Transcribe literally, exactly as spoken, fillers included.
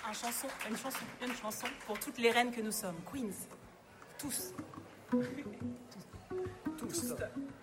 Un chanson, une chanson, une chanson pour toutes les reines que nous sommes. Queens. Tous. Tous. Tous.